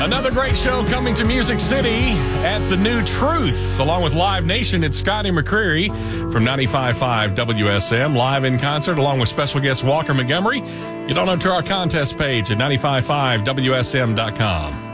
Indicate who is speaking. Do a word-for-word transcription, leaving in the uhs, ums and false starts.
Speaker 1: Another great show coming to Music City at the New Truth. Along with Live Nation, it's Scotty McCreery from ninety-five point five W S M, live in concert, along with special guest Walker Montgomery. Get on up to our contest page at ninety-five point five W S M dot com.